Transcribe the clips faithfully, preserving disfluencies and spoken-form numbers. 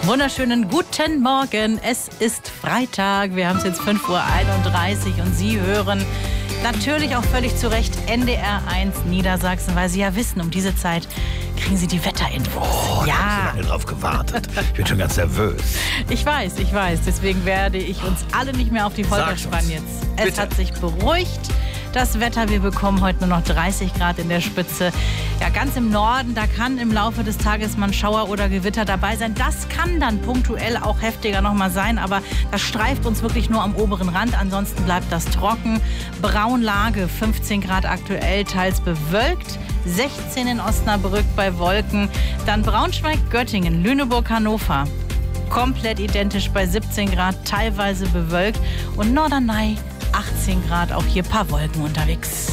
Wunderschönen guten Morgen. Es ist Freitag. Wir haben es jetzt fünf Uhr einunddreißig und Sie hören natürlich auch völlig zu Recht N D R eins Niedersachsen, weil Sie ja wissen, um diese Zeit kriegen Sie die Wetterinfos. Oh, ja. da habe ich so lange drauf gewartet. Ich bin schon ganz nervös. Ich weiß, ich weiß. Deswegen werde ich uns alle nicht mehr auf die Folter Sag's spannen uns. jetzt. Es Bitte. hat sich beruhigt. Das Wetter, wir bekommen heute nur noch dreißig Grad in der Spitze. Ja, ganz im Norden, da kann im Laufe des Tages mal ein Schauer oder Gewitter dabei sein. Das kann dann punktuell auch heftiger noch mal sein, aber das streift uns wirklich nur am oberen Rand. Ansonsten bleibt das trocken. Braunlage, fünfzehn Grad aktuell, teils bewölkt. sechzehn in Osnabrück bei Wolken. Dann Braunschweig, Göttingen, Lüneburg, Hannover. Komplett identisch bei siebzehn Grad, teilweise bewölkt. Und Norderney, achtzehn Grad, auch hier ein paar Wolken unterwegs.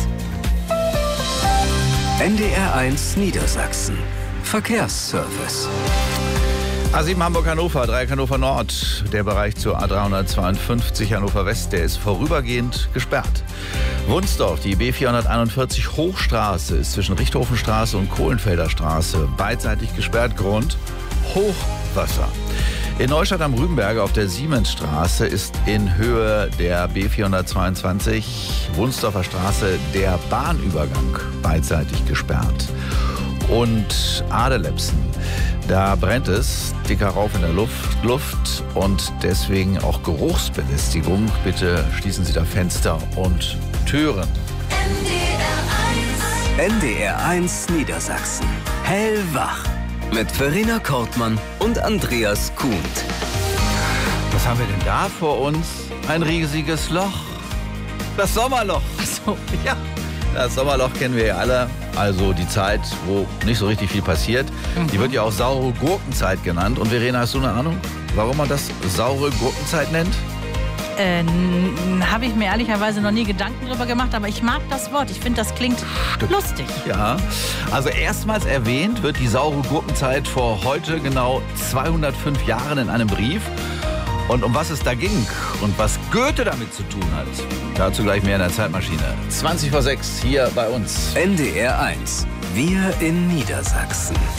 N D R eins Niedersachsen. Verkehrsservice. A sieben Hamburg-Hannover, Dreieck Hannover Nord. Der Bereich zur A dreihundertzweiundfünfzig Hannover West, der ist vorübergehend gesperrt. Wunsdorf, die B vierhunderteinundvierzig Hochstraße ist zwischen Richthofenstraße und Kohlenfelder Straße beidseitig gesperrt. Grund Hochwasser. In Neustadt am Rübenberge auf der Siemensstraße ist in Höhe der B vierhundertzweiundzwanzig Wunsdorfer Straße der Bahnübergang beidseitig gesperrt. Und Adelepsen, da brennt es, dicker Rauch in der Luft, Luft und deswegen auch Geruchsbelästigung. Bitte schließen Sie da Fenster und Türen. N D R eins Niedersachsen. Hellwach. Mit Verena Kortmann und Andreas Kuhnt. Was haben wir denn da vor uns? Ein riesiges Loch. Das Sommerloch. So. Ja, das Sommerloch kennen wir ja alle. Also die Zeit, wo nicht so richtig viel passiert. Mhm. Die wird ja auch saure Gurkenzeit genannt. Und Verena, hast du eine Ahnung, warum man das saure Gurkenzeit nennt? Äh, habe ich mir ehrlicherweise noch nie Gedanken drüber gemacht, aber ich mag das Wort. Ich finde, das klingt Stimmt. lustig. Ja, also erstmals erwähnt wird die saure Gurkenzeit vor heute genau zweihundertfünf Jahren in einem Brief. Und um was es da ging und was Goethe damit zu tun hat, dazu gleich mehr in der Zeitmaschine. zwanzig vor sechs hier bei uns. N D R eins. Wir in Niedersachsen.